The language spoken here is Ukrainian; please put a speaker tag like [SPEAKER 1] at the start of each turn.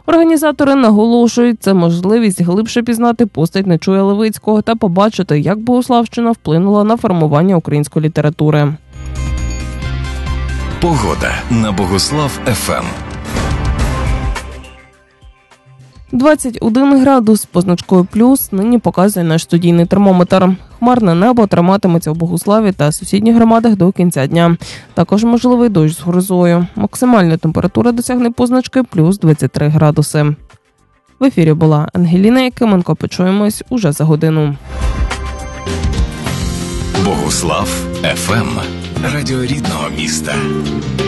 [SPEAKER 1] Організатори наголошують, це можливість глибше пізнати постать Нечуя Левицького та побачити, як Богуславщина вплинула на формування української літератури.
[SPEAKER 2] Погода на Богуслав ФМ.
[SPEAKER 1] 21 градус з позначкою плюс нині показує наш студійний термометр. Хмарне небо триматиметься в Богуславі та сусідніх громадах до кінця дня. Також можливий дощ з грозою. Максимальна температура досягне позначки плюс 23 градуси. В ефірі була Ангеліна Якименко. Почуємось уже за годину.
[SPEAKER 2] Богуслав ФМ. Радіо рідного міста.